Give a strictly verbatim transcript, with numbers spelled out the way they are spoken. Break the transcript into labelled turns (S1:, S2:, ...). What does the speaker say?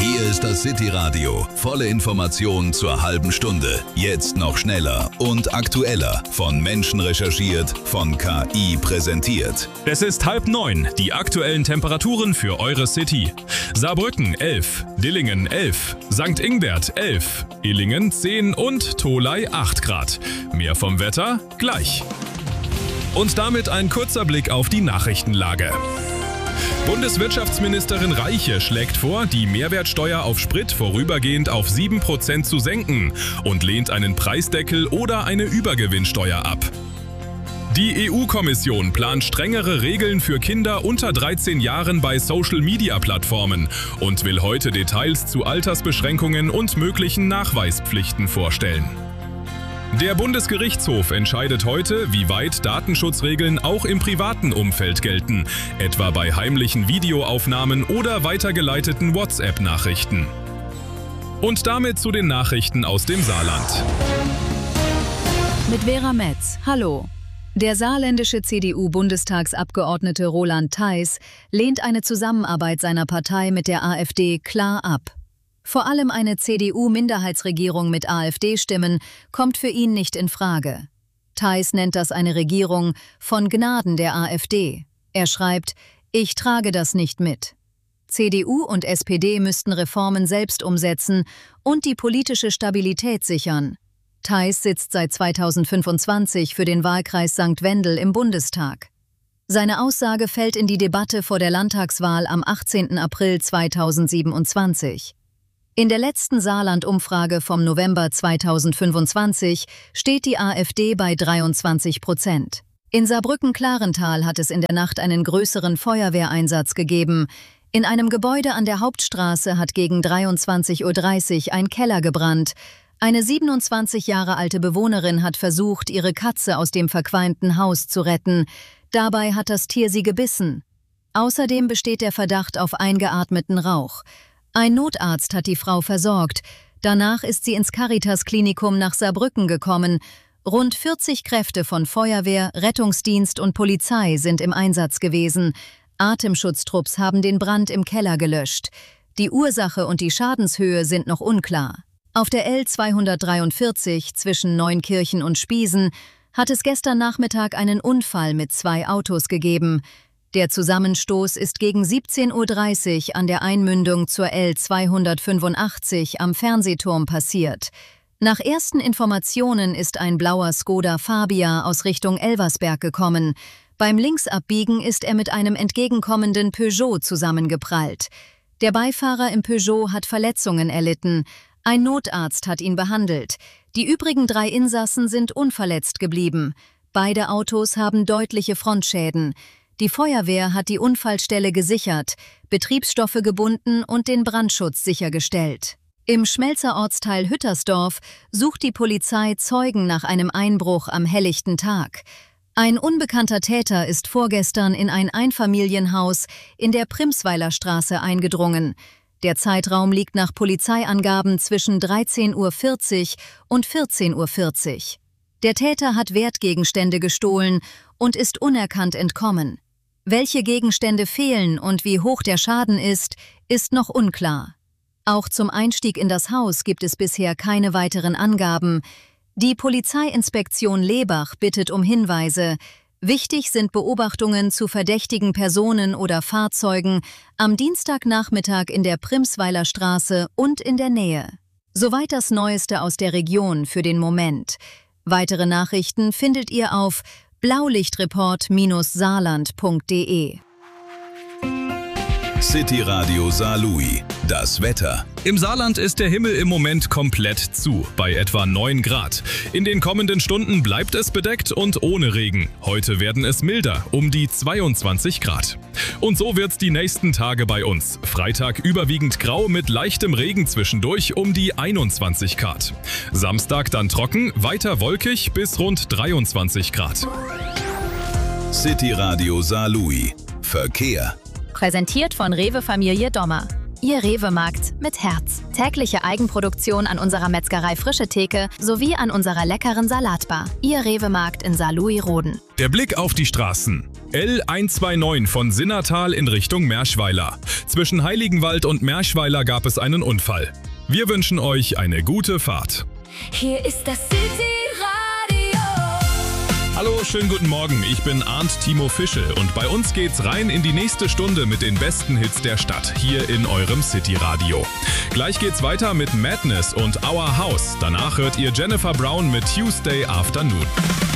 S1: Hier ist das City Radio. Volle Informationen zur halben Stunde. Jetzt noch schneller und aktueller. Von Menschen recherchiert, von K I präsentiert.
S2: Es ist halb neun. Die aktuellen Temperaturen für eure City. Saarbrücken elf, Dillingen elf, Sankt Ingbert elf, Illingen zehn und Tholey acht Grad. Mehr vom Wetter gleich. Und damit ein kurzer Blick auf die Nachrichtenlage. Bundeswirtschaftsministerin Reiche schlägt vor, die Mehrwertsteuer auf Sprit vorübergehend auf sieben Prozent zu senken und lehnt einen Preisdeckel oder eine Übergewinnsteuer ab. Die E U-Kommission plant strengere Regeln für Kinder unter dreizehn Jahren bei Social-Media-Plattformen und will heute Details zu Altersbeschränkungen und möglichen Nachweispflichten vorstellen. Der Bundesgerichtshof entscheidet heute, wie weit Datenschutzregeln auch im privaten Umfeld gelten, etwa bei heimlichen Videoaufnahmen oder weitergeleiteten WhatsApp-Nachrichten. Und damit zu den Nachrichten aus dem Saarland.
S3: Mit Vera Metz. Hallo. Der saarländische C D U-Bundestagsabgeordnete Roland Theis lehnt eine Zusammenarbeit seiner Partei mit der AfD klar ab. Vor allem eine C D U-Minderheitsregierung mit AfD-Stimmen kommt für ihn nicht in Frage. Theis nennt das eine Regierung von Gnaden der AfD. Er schreibt, ich trage das nicht mit. C D U und S P D müssten Reformen selbst umsetzen und die politische Stabilität sichern. Theis sitzt seit zweitausendfünfundzwanzig für den Wahlkreis Sankt Wendel im Bundestag. Seine Aussage fällt in die Debatte vor der Landtagswahl am achtzehnten April zweitausendsiebenundzwanzig. In der letzten Saarland-Umfrage vom November zweitausendfünfundzwanzig steht die AfD bei dreiundzwanzig Prozent. In Saarbrücken-Klarental hat es in der Nacht einen größeren Feuerwehreinsatz gegeben. In einem Gebäude an der Hauptstraße hat gegen dreiundzwanzig Uhr dreißig ein Keller gebrannt. Eine siebenundzwanzig Jahre alte Bewohnerin hat versucht, ihre Katze aus dem verqualmten Haus zu retten. Dabei hat das Tier sie gebissen. Außerdem besteht der Verdacht auf eingeatmeten Rauch. Ein Notarzt hat die Frau versorgt. Danach ist sie ins Caritas-Klinikum nach Saarbrücken gekommen. Rund vierzig Kräfte von Feuerwehr, Rettungsdienst und Polizei sind im Einsatz gewesen. Atemschutztrupps haben den Brand im Keller gelöscht. Die Ursache und die Schadenshöhe sind noch unklar. Auf der L zweihundertdreiundvierzig zwischen Neunkirchen und Spiesen hat es gestern Nachmittag einen Unfall mit zwei Autos gegeben. Der Zusammenstoß ist gegen siebzehn Uhr dreißig an der Einmündung zur L zweihundertfünfundachtzig am Fernsehturm passiert. Nach ersten Informationen ist ein blauer Skoda Fabia aus Richtung Elversberg gekommen. Beim Linksabbiegen ist er mit einem entgegenkommenden Peugeot zusammengeprallt. Der Beifahrer im Peugeot hat Verletzungen erlitten. Ein Notarzt hat ihn behandelt. Die übrigen drei Insassen sind unverletzt geblieben. Beide Autos haben deutliche Frontschäden. Die Feuerwehr hat die Unfallstelle gesichert, Betriebsstoffe gebunden und den Brandschutz sichergestellt. Im Schmelzer Ortsteil Hüttersdorf sucht die Polizei Zeugen nach einem Einbruch am helllichten Tag. Ein unbekannter Täter ist vorgestern in ein Einfamilienhaus in der Primsweiler Straße eingedrungen. Der Zeitraum liegt nach Polizeiangaben zwischen dreizehn Uhr vierzig und vierzehn Uhr vierzig. Der Täter hat Wertgegenstände gestohlen und ist unerkannt entkommen. Welche Gegenstände fehlen und wie hoch der Schaden ist, ist noch unklar. Auch zum Einstieg in das Haus gibt es bisher keine weiteren Angaben. Die Polizeiinspektion Lebach bittet um Hinweise. Wichtig sind Beobachtungen zu verdächtigen Personen oder Fahrzeugen am Dienstagnachmittag in der Primsweiler Straße und in der Nähe. Soweit das Neueste aus der Region für den Moment. Weitere Nachrichten findet ihr auf blaulichtreport Saarland punkt de.
S1: City Radio Saarlouis. Das Wetter.
S2: Im Saarland ist der Himmel im Moment komplett zu, bei etwa neun Grad. In den kommenden Stunden bleibt es bedeckt und ohne Regen. Heute werden es milder, um die zweiundzwanzig Grad. Und so wird's die nächsten Tage bei uns. Freitag überwiegend grau mit leichtem Regen zwischendurch um die einundzwanzig Grad. Samstag dann trocken, weiter wolkig bis rund dreiundzwanzig Grad.
S1: City Radio Saarlouis. Verkehr.
S4: Präsentiert von Rewe Familie Dommer. Ihr Rewe-Markt mit Herz. Tägliche Eigenproduktion an unserer Metzgerei Frische Theke sowie an unserer leckeren Salatbar. Ihr Rewe-Markt in Saarlouis-Roden.
S2: Der Blick auf die Straßen. L hundertneunundzwanzig von Sinnertal in Richtung Merschweiler. Zwischen Heiligenwald und Merschweiler gab es einen Unfall. Wir wünschen euch eine gute Fahrt.
S5: Hier ist das City-Radio.
S2: Hallo, schönen guten Morgen. Ich bin Arndt Timo Fischel und bei uns geht's rein in die nächste Stunde mit den besten Hits der Stadt hier in eurem City-Radio. Gleich geht's weiter mit Madness und Our House. Danach hört ihr Jennifer Brown mit Tuesday Afternoon.